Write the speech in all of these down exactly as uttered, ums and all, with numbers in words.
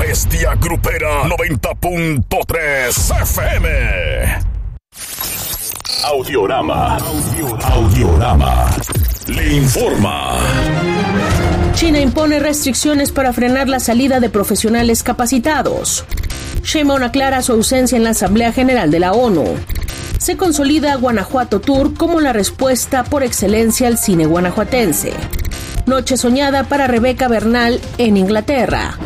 Bestia Grupera noventa punto tres F M. Audiorama. Audiorama. Audiorama. Le informa. China impone restricciones para frenar la salida de profesionales capacitados. Sheinbaum aclara su ausencia en la Asamblea General de la ONU. Se consolida Guanajuato Tour como la respuesta por excelencia al cine guanajuatense. Noche soñada para Rebeca Bernal en Inglaterra.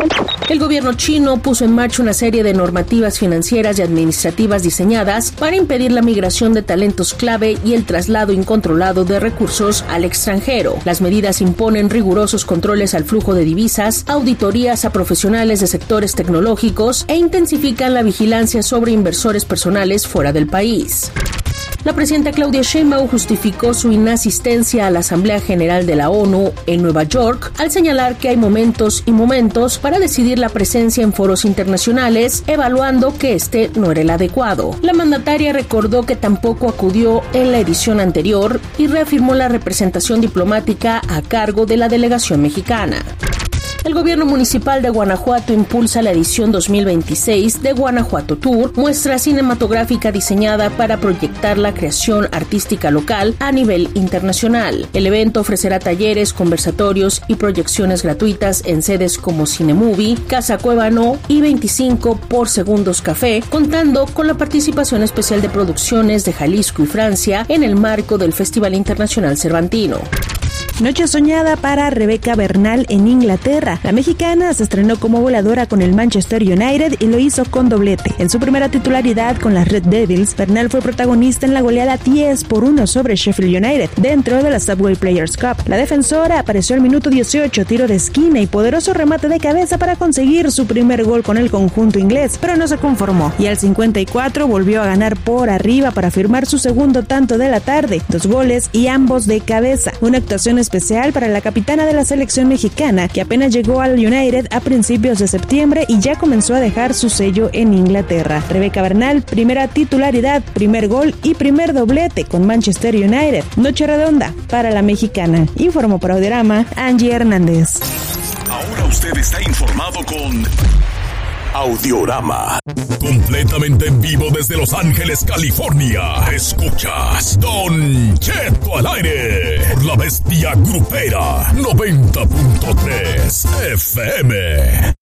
El gobierno chino puso en marcha una serie de normativas financieras y administrativas diseñadas para impedir la migración de talentos clave y el traslado incontrolado de recursos al extranjero. Las medidas imponen rigurosos controles al flujo de divisas, auditorías a profesionales de sectores tecnológicos e intensifican la vigilancia sobre inversores personales fuera del país. La presidenta Claudia Sheinbaum justificó su inasistencia a la Asamblea General de la ONU en Nueva York al señalar que hay momentos y momentos para decidir la presencia en foros internacionales, evaluando que este no era el adecuado. La mandataria recordó que tampoco acudió en la edición anterior y reafirmó la representación diplomática a cargo de la delegación mexicana. El gobierno municipal de Guanajuato impulsa la edición dos mil veintiséis de Guanajuato Tour, muestra cinematográfica diseñada para proyectar la creación artística local a nivel internacional. El evento ofrecerá talleres, conversatorios y proyecciones gratuitas en sedes como Cinemovie, Casa Cuevano y veinticinco por Segundos Café, contando con la participación especial de producciones de Jalisco y Francia en el marco del Festival Internacional Cervantino. Noche soñada para Rebeca Bernal en Inglaterra. La mexicana se estrenó como voladora con el Manchester United y lo hizo con doblete. En su primera titularidad con las Red Devils, Bernal fue protagonista en la goleada diez por uno sobre Sheffield United dentro de la Subway Players Cup. La defensora apareció al minuto dieciocho, tiro de esquina y poderoso remate de cabeza para conseguir su primer gol con el conjunto inglés, pero no se conformó y al cincuenta y cuatro volvió a ganar por arriba para firmar su segundo tanto de la tarde, dos goles y ambos de cabeza. Una actuación especial para la capitana de la selección mexicana, que apenas llegó al United a principios de septiembre y ya comenzó a dejar su sello en Inglaterra. Rebeca Bernal, primera titularidad, primer gol y primer doblete con Manchester United. Noche redonda para la mexicana. Informó para Audiorama, Angie Hernández. Ahora usted está informado con Audiorama. Completamente en vivo desde Los Ángeles, California. Escuchas Don Cheto al aire por la Bestia Grupera noventa punto tres F M.